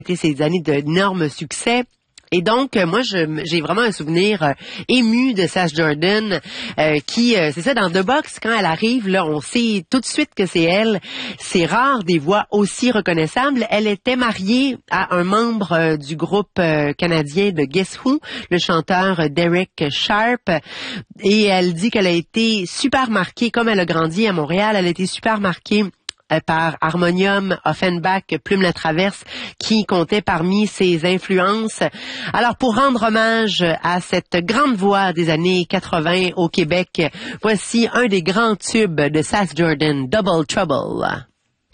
C'était ces années d'énormes succès. Et donc, moi, j'ai vraiment un souvenir ému de Sass Jordan, qui, c'est ça, dans The Box, quand elle arrive, là, on sait tout de suite que c'est elle. C'est rare des voix aussi reconnaissables. Elle était mariée à un membre du groupe canadien de Guess Who, le chanteur Derek Sharp. Et elle dit qu'elle a été super marquée, comme elle a grandi à Montréal, elle a été super marquée par Harmonium, Offenbach, Plume la Traverse, qui comptait parmi ses influences. Alors, pour rendre hommage à cette grande voix des années 80 au Québec, voici un des grands tubes de Sass Jordan, Double Trouble.